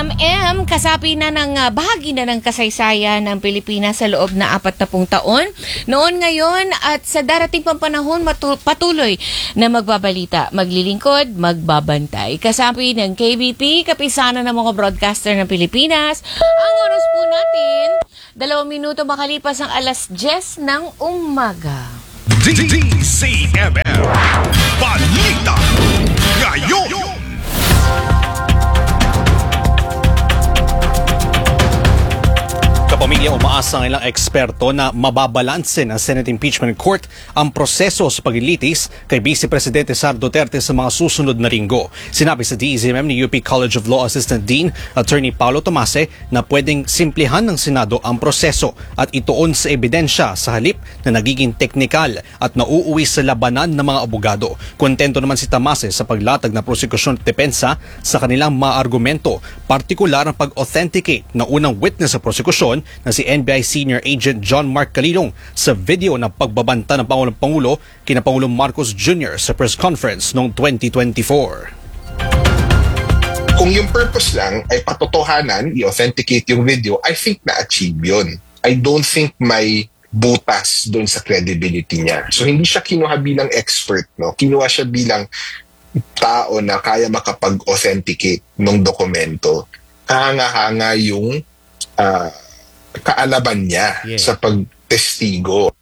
DZMM, kasapi na ng bahagi na ng kasaysayan ng Pilipinas sa loob na 40 taon. Noon, ngayon at sa darating pang panahon, patuloy na magbabalita, maglilingkod, magbabantay. Kasapi ng KBP, kapisanan ng mga broadcaster ng Pilipinas. Ang oras po natin, 2 minuto makalipas ang alas 10 ng umaga. DZMM Balita Ngayon. Kapamilya, umaasa ng ilang eksperto na mababalanse ng Senate Impeachment Court ang proseso sa paglilitis kay Vice Presidente Sara Duterte sa mga susunod na linggo. Sinabi sa DZMM ni UP College of Law Assistant Dean Attorney Paulo Tomase na pwedeng simplihan ng Senado ang proseso at ituon sa ebidensya sa halip na nagiging teknikal at nauuwi sa labanan ng mga abogado. Kontento naman si Tomase sa paglatag na prosekusyon at depensa sa kanilang mga argumento, partikular ang pag-authenticate ng unang witness sa prosekusyon na si NBI Senior Agent John Mark Calilong sa video ng pagbabanta ng Pangulong Pangulo kina Pangulong Marcos Jr. sa press conference noong 2024. Kung yung purpose lang ay patotohanan, i-authenticate yung video, I think na-achieve yun. I don't think may butas doon sa credibility niya. So hindi siya kinuha bilang expert, no? Kinuha siya bilang tao na kaya makapag-authenticate ng dokumento. Hanga-hanga yung kaalaman niya sa pagtestigo.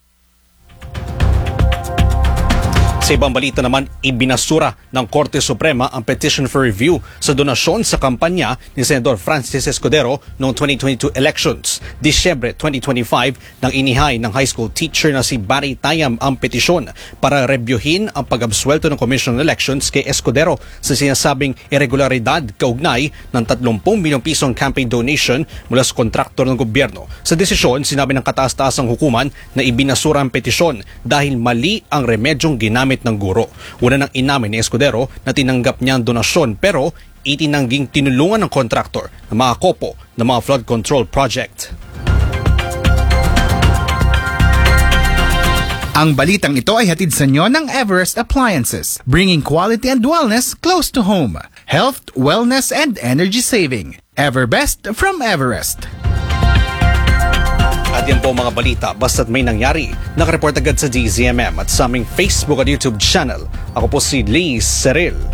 Sa ibang balita naman, ibinasura ng Korte Suprema ang petition for review sa donasyon sa kampanya ni Senador Francis Escudero noong 2022 elections. Disyembre 2025 nang inihay ng high school teacher na si Barry Tayam ang petisyon para rebyuhin ang pag-absuelto ng Commission on Elections kay Escudero sa sinasabing irregularidad kaugnay ng 30 milyong pisong campaign donation mula sa kontraktor ng gobyerno. Sa desisyon, sinabi ng kataas-taasang hukuman na ibinasura ang petisyon dahil mali ang remedyong ginamit ng guro. Una nang inamin ni Escudero na tinanggap niya ang donasyon pero itinangging tinulungan ng kontraktor na makakopo ng mga flood control project. Ang balitang ito ay hatid sa inyo ng Everest Appliances, bringing quality and wellness close to home. Health, wellness, and energy saving. Everbest from Everest. At yan po mga balita, basta't may nangyari. Nakareport agad sa DZMM at sa aming Facebook at YouTube channel. Ako po si Lee Seril.